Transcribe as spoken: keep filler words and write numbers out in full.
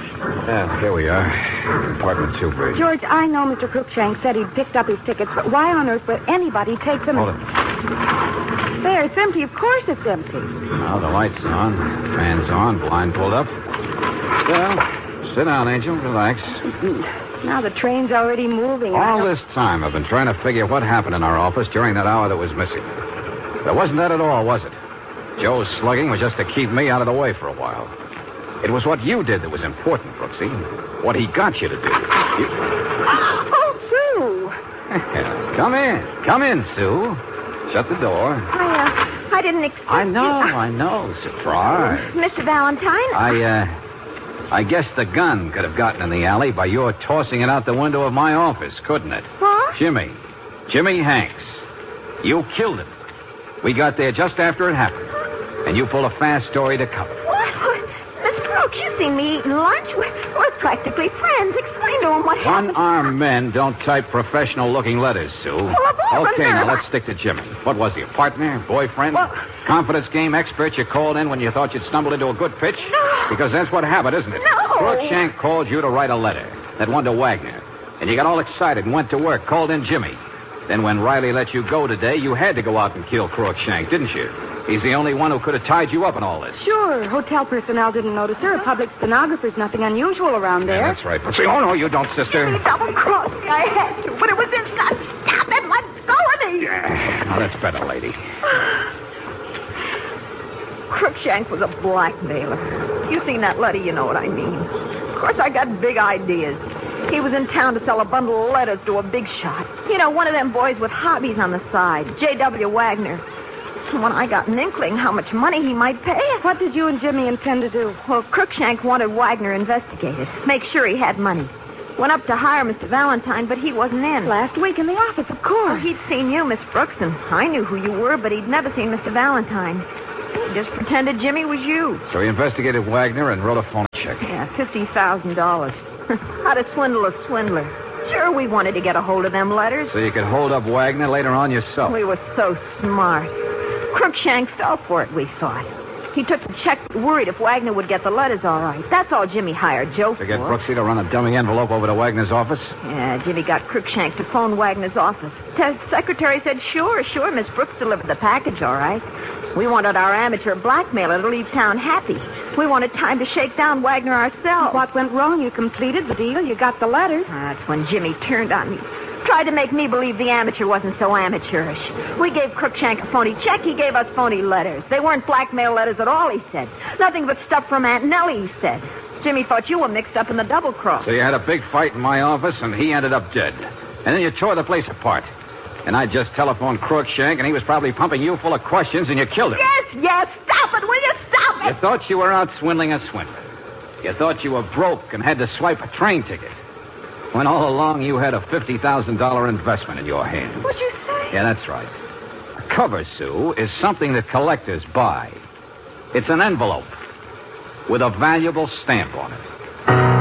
Yeah, here we are. Apartment two, Brady. George, I know Mister Cruikshank said he'd picked up his tickets, but why on earth would anybody take them? Hold it. There, it's empty. Of course it's empty. Now the light's on, fan's on, blind pulled up. Well, sit down, Angel. Relax. Now the train's already moving. All this time I've been trying to figure what happened in our office during that hour that was missing. There wasn't that at all, was it? Joe's slugging was just to keep me out of the way for a while. It was what you did that was important, Brooksy. What he got you to do. You... Oh, Sue! Come in. Come in, Sue. Shut the door. I, uh, I didn't expect I know, you. I know. Surprise. Mister Valentine? I, uh... I guess the gun could have gotten in the alley by your tossing it out the window of my office, couldn't it? What? Jimmy. Jimmy Hanks. You killed him. We got there just after it happened. And you pulled a fast story to cover. What? Miss Brooks, you seen me eating lunch. We're, we're practically friends. Explain to him what happened. One-armed men don't type professional-looking letters, Sue. Well, I've all Okay, been now there. let's stick to Jimmy. What was he, a partner, boyfriend? Well- Confidence game expert you called in when you thought you'd stumbled into a good pitch? No. Because that's what happened, isn't it? No. Crookshank called you to write a letter. That one to Wagner. And you got all excited and went to work, called in Jimmy. Then when Riley let you go today, you had to go out and kill Crookshank, didn't you? He's the only one who could have tied you up in all this. Sure. Hotel personnel didn't notice her. A public stenographer's nothing unusual around there. Yeah, that's right. But see, oh, no, you don't, sister. He double-crossed me. I had to, but it was instant. Stop it. Let go of me. Yeah. Now, that's better, lady. Crookshank was a blackmailer. You seen that letter, you know what I mean. Of course, I got big ideas. He was in town to sell a bundle of letters to a big shot. You know, one of them boys with hobbies on the side, J W. Wagner. And when I got an inkling how much money he might pay us... What did you and Jimmy intend to do? Well, Crookshank wanted Wagner investigated, make sure he had money. Went up to hire Mister Valentine, but he wasn't in. Last week in the office, of Well, course. he'd seen you, Miss Brooks, and I knew who you were, but he'd never seen Mister Valentine. He just pretended Jimmy was you. So he investigated Wagner and wrote a phony check. Yeah, fifty thousand dollars. How to swindle a swindler. Sure, we wanted to get a hold of them letters. So you could hold up Wagner later on yourself. We were so smart. Crookshank fell for it, we thought. He took the check, worried if Wagner would get the letters all right. That's all Jimmy hired Joe To get for. Brooksy to run a dummy envelope over to Wagner's office? Yeah, Jimmy got Crookshank to phone Wagner's office. The secretary said, sure, sure, Miss Brooks delivered the package all right. We wanted our amateur blackmailer to leave town happy. We wanted time to shake down Wagner ourselves. What went wrong? You completed the deal. You got the letters. That's when Jimmy turned on me. Tried to make me believe the amateur wasn't so amateurish. We gave Crookshank a phony check. He gave us phony letters. They weren't blackmail letters at all, he said. Nothing but stuff from Aunt Nellie, he said. Jimmy thought you were mixed up in the double cross. So you had a big fight in my office, and he ended up dead. And then you tore the place apart. And I just telephoned Crookshank, and he was probably pumping you full of questions, and you killed him. Yes, yes, stop it, will you stop You it? thought you were out swindling a swindler. You thought you were broke and had to swipe a train ticket. When all along you had a fifty thousand dollars investment in your hands. What'd you say? Yeah, that's right. A cover, Sue, is something that collectors buy. It's an envelope with a valuable stamp on it.